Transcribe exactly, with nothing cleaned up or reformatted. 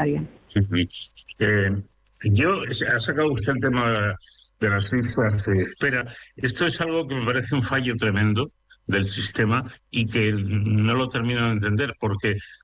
estaría. Ujú. Eh, yo, ha sacado usted el tema de las listas de espera. Esto es algo que me parece un fallo tremendo del sistema y que no lo termino de entender, porque